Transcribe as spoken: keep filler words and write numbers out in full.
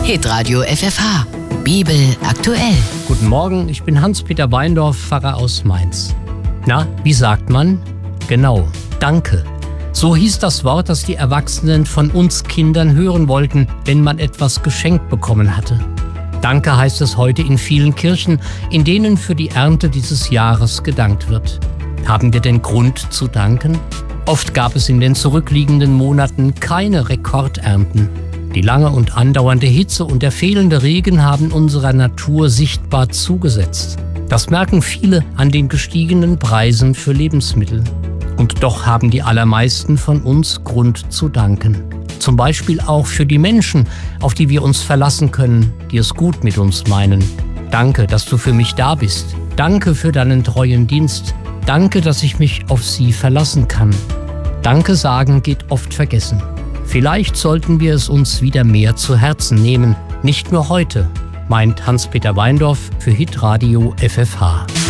Hitradio F F H. Bibel aktuell. Guten Morgen, ich bin Hans-Peter Weindorf, Pfarrer aus Mainz. Na, wie sagt man? Genau, danke. So hieß das Wort, das die Erwachsenen von uns Kindern hören wollten, wenn man etwas geschenkt bekommen hatte. Danke heißt es heute in vielen Kirchen, in denen für die Ernte dieses Jahres gedankt wird. Haben wir denn Grund zu danken? Oft gab es in den zurückliegenden Monaten keine Rekordernten. Die lange und andauernde Hitze und der fehlende Regen haben unserer Natur sichtbar zugesetzt. Das merken viele an den gestiegenen Preisen für Lebensmittel. Und doch haben die allermeisten von uns Grund zu danken. Zum Beispiel auch für die Menschen, auf die wir uns verlassen können, die es gut mit uns meinen. Danke, dass du für mich da bist. Danke für deinen treuen Dienst. Danke, dass ich mich auf sie verlassen kann. Danke sagen geht oft vergessen. Vielleicht sollten wir es uns wieder mehr zu Herzen nehmen. Nicht nur heute, meint Hans-Peter Weindorf für Hitradio F F H.